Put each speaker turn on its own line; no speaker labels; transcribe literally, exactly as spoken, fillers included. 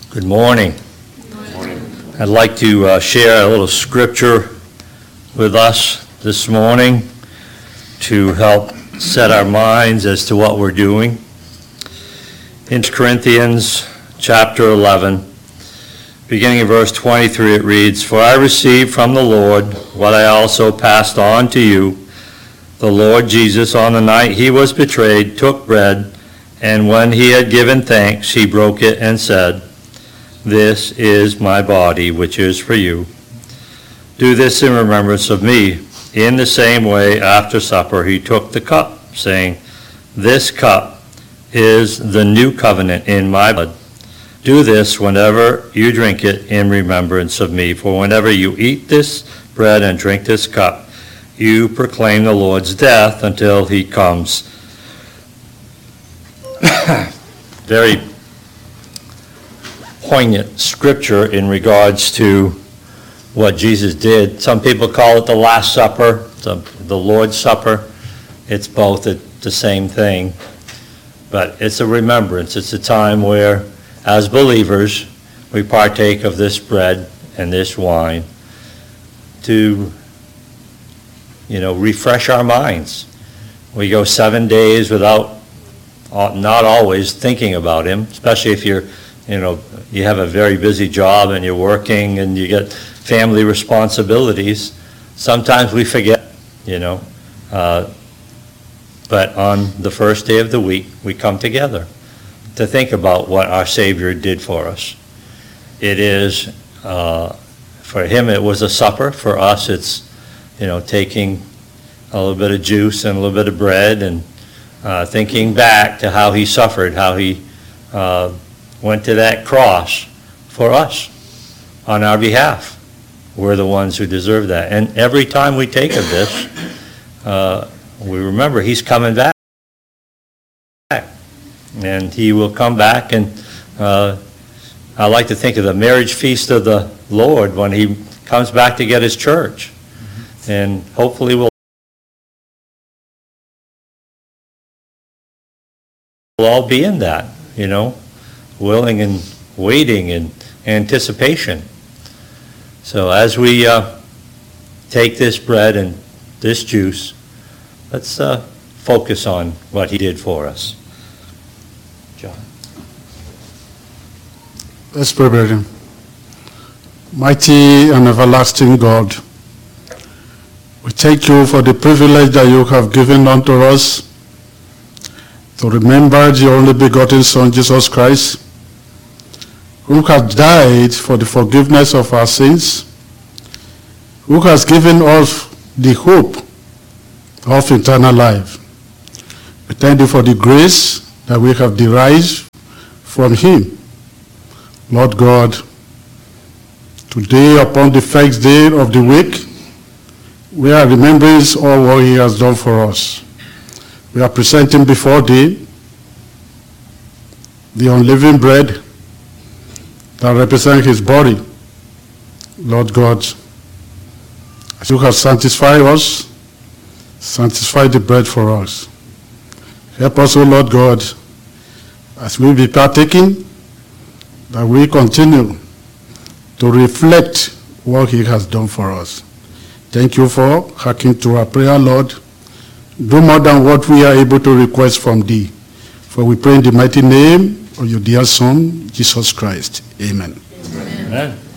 Good morning.
Good morning.
I'd like to uh, share a little scripture with us this morning to help set our minds as to what we're doing. In Corinthians chapter eleven, beginning in verse twenty-three, it reads, "For I received from the Lord what I also passed on to you. The Lord Jesus, on the night he was betrayed, took bread, and when he had given thanks, he broke it and said, 'This is my body, which is for you. Do this in remembrance of me.' In the same way, after supper, he took the cup, saying, 'This cup is the new covenant in my blood. Do this whenever you drink it in remembrance of me. For whenever you eat this bread and drink this cup, you proclaim the Lord's death until he comes.'" Very poignant scripture in regards to what Jesus did. Some people call it the Last Supper, the, the Lord's Supper. It's both the same thing. But it's a remembrance. It's a time where, as believers, we partake of this bread and this wine to, you know, refresh our minds. We go seven days without, not always thinking about him, especially if you're, you know, you have a very busy job and you're working and you get family responsibilities. Sometimes we forget, you know. Uh, but on the first day of the week, we come together to think about what our Savior did for us. It is, uh, for him it was a supper. For us it's, you know, taking a little bit of juice and a little bit of bread and uh, thinking back to how he suffered, how he uh, went to that cross for us on our behalf. We're the ones who deserve that. And every time we take of this, uh, we remember he's coming back. And he will come back, and uh, I like to think of the marriage feast of the Lord when he comes back to get his church. Mm-hmm. And hopefully we'll all be in that, you know, willing and waiting in anticipation. So as we uh, take this bread and this juice, let's uh, focus on what he did for us. John.
Let's pray, brethren. Mighty and everlasting God, we thank you for the privilege that you have given unto us to remember the only begotten Son, Jesus Christ, who has died for the forgiveness of our sins, who has given us the hope of eternal life. We thank you for the grace that we have derived from him. Lord God, today upon the first day of the week, we are remembering all what he has done for us. We are presenting before thee the unleavened bread that represents his body. Lord God, as you have sanctified us, sanctify the bread for us. Help us, O Lord God, as we be partaking, that we continue to reflect what he has done for us. Thank you for hearkening to our prayer, Lord. Do more than what we are able to request from thee. For we pray in the mighty name of your dear Son, Jesus Christ. Amen.
Amen. Amen.